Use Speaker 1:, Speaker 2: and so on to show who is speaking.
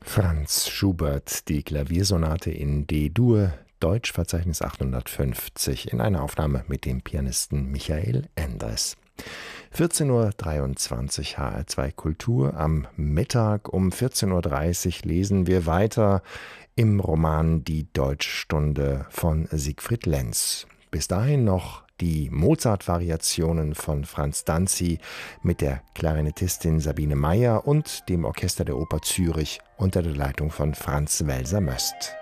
Speaker 1: Franz Schubert, die Klaviersonate in D-Dur, Deutschverzeichnis 850, in einer Aufnahme mit dem Pianisten Michael Endres. 14:23 Uhr HR2 Kultur. Am Mittag um 14:30 Uhr lesen wir weiter im Roman Die Deutschstunde von Siegfried Lenz. Bis dahin noch die Mozart-Variationen von Franz Danzi mit der Klarinettistin Sabine Meyer und dem Orchester der Oper Zürich unter der Leitung von Franz Welser-Möst.